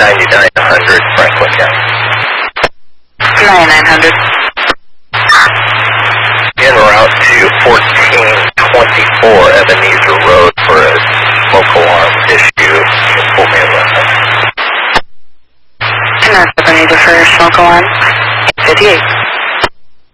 9900 Franklin County. 9900. En route to 1424 Ebenezer Road for a smoke alarm issue. Pull me in left. And that's Ebenezer for smoke alarm. 58.